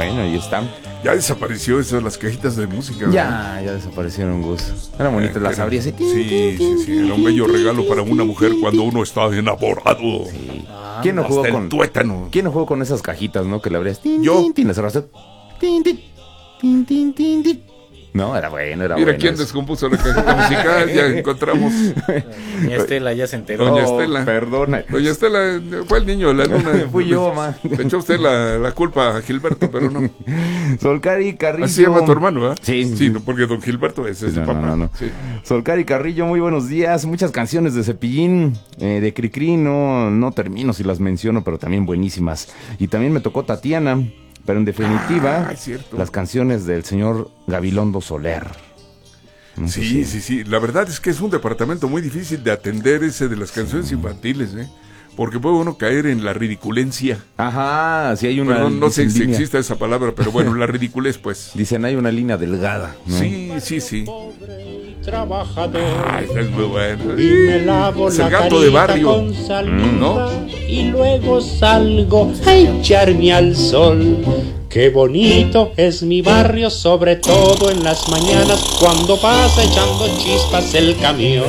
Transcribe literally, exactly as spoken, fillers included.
bueno, ahí están. Ya desapareció eso de las cajitas de música, ¿verdad? Ya, ya desaparecieron, Gus. Eran bonitas, Eh, las era- abrías así. Sí, sí, sí. Era un bello regalo para una mujer cuando uno estaba enamorado. Sí. ¿Quién no jugó Hasta el con tuétano. ¿Quién no jugó con esas cajitas, no? Que le abrías. Tin, Yo. tin, tin, le cerraste. Tin, tin, tin, tin, tin, tin. No, era bueno, era Mira bueno. quién eso. descompuso la cajita musical. Ya encontramos. Doña Estela ya se enteró. Doña Oh, Estela. Perdona. Doña Estela, fue el niño de la luna. Fui yo, man. Le echó usted la, la culpa a Gilberto, pero no. Solcari Carrillo. Así se llama tu hermano, ¿verdad? Sí. Sí, no, porque don Gilberto ese es No, el no, papá. no, no. Sí. Solcari Carrillo, muy buenos días. Muchas canciones de Cepillín, eh, de Cricri, no, no termino si las menciono, pero también buenísimas. Y también me tocó Tatiana, pero en definitiva, Ah, es cierto. las canciones del señor Gabilondo Soler. No sé Sí, si- sí, sí. La verdad es que es un departamento muy difícil de atender ese de las canciones infantiles, ¿eh? Porque puede uno caer en la ridiculencia. Ajá, sí hay una. Perdón, no sé dicen si línea. existe esa palabra, pero bueno, la ridiculez, pues. Dicen, hay una línea delgada, ¿no? Sí, sí, sí. Trabajador Ay, es muy bueno. y me lavo Es la el gato de carita barrio. con saliva, ¿no? y luego salgo a echarme al sol. Qué bonito es mi barrio, sobre todo en las mañanas cuando pasa echando chispas el camión.